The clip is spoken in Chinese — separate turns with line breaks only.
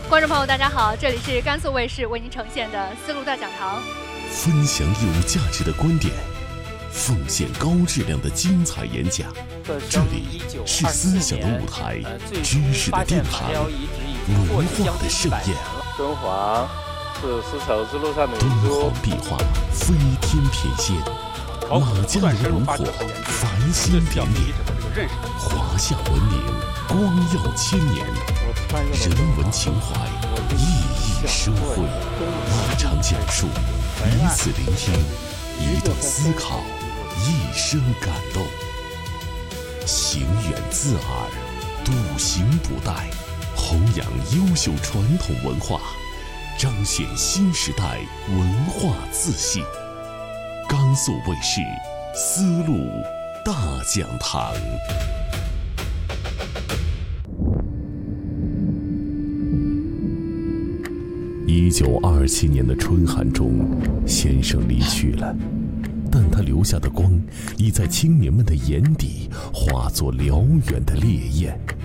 观众朋友，大家好，这里是甘肃卫视为您呈现的丝路大讲堂，
分享有价值的观点，奉献高质量的精彩演讲。这里是思想的舞台，知识的殿堂，文化的盛宴。
敦煌是丝绸之路上的
敦煌壁画飞天翩跹，马家楼炉火繁星点点，华夏文明光耀千年，人文情怀熠熠生辉。一场讲述，彼此聆听，一段思考，一生感动。行远自耳，笃行不殆，弘扬优秀传统文化，彰显新时代文化自信。甘肃卫视丝路大讲堂。1927年的春寒中，先生离去了，但他留下的光已在青年们的眼底化作辽远的烈焰。